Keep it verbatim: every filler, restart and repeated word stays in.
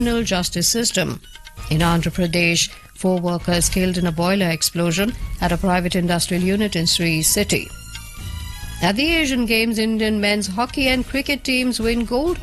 criminal justice system. In Andhra Pradesh, four workers killed in a boiler explosion at a private industrial unit in Sri City. At the Asian Games, Indian men's hockey and cricket teams win gold